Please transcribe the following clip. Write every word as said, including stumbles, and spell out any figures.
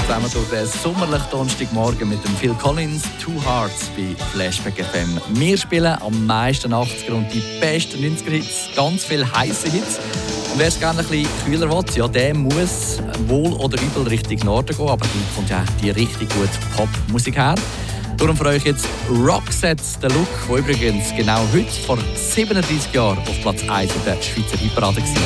zusammen durch den sommerlichen Donnerstagmorgen mit dem Phil Collins, Two Hearts bei Flashback F M. Wir spielen am meisten achtziger und die besten neunziger-Hits, ganz viele heisse Hits. Und wer es gerne ein bisschen kühler will, ja, der muss wohl oder übel Richtung Norden gehen, aber hier kommt ja die richtig gute Popmusik her. Darum für euch jetzt Roxette, der Look, der übrigens genau heute vor siebenunddreißig Jahren auf Platz eins der Schweizer Hitparade war.